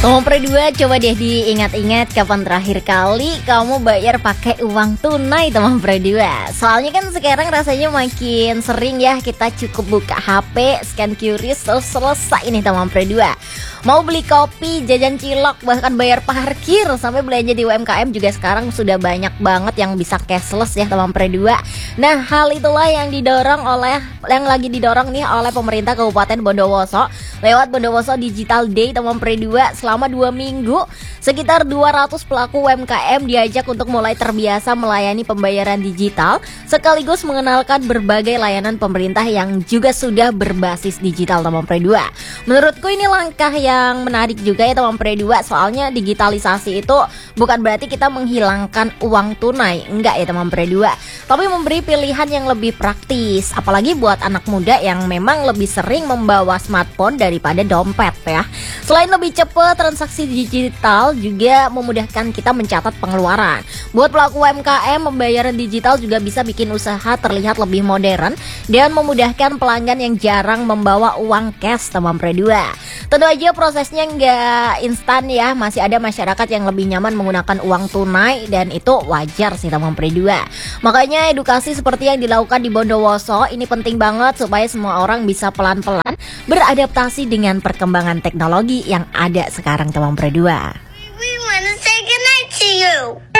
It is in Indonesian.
Teman Pro 2, coba deh diingat-ingat kapan terakhir kali kamu bayar pakai uang tunai teman Pro 2. Soalnya kan sekarang rasanya makin sering ya kita cukup buka HP, scan QRIS, terus selesai nih teman Pro 2. Mau beli kopi, jajan cilok, bahkan bayar parkir, sampai belanja di UMKM juga sekarang sudah banyak banget yang bisa cashless ya teman Pro 2. Nah, hal itulah yang lagi didorong nih oleh pemerintah Kabupaten Bondowoso lewat Bondowoso Digital Day teman Pro 2. Selama 2 minggu, sekitar 200 pelaku UMKM diajak untuk mulai terbiasa melayani pembayaran digital, sekaligus mengenalkan berbagai layanan pemerintah yang juga sudah berbasis digital teman Pro 2. Menurutku ini langkah yang menarik juga ya teman Pro 2, soalnya digitalisasi itu bukan berarti kita menghilangkan uang tunai, enggak ya teman Pro 2, tapi memberi pilihan yang lebih praktis, apalagi buat anak muda yang memang lebih sering membawa smartphone daripada dompet ya. Selain lebih cepat, transaksi digital juga memudahkan kita mencatat pengeluaran. Buat pelaku UMKM, pembayaran digital juga bisa bikin usaha terlihat lebih modern dan memudahkan pelanggan yang jarang membawa uang cash teman Pro 2. Tentu aja prosesnya nggak instan ya, masih ada masyarakat yang lebih nyaman menggunakan uang tunai dan itu wajar sih teman Pro 2. Makanya edukasi seperti yang dilakukan di Bondowoso ini penting banget supaya semua orang bisa pelan-pelan beradaptasi dengan perkembangan teknologi yang ada sekarang teman Pro 2. We want to say goodnight to you.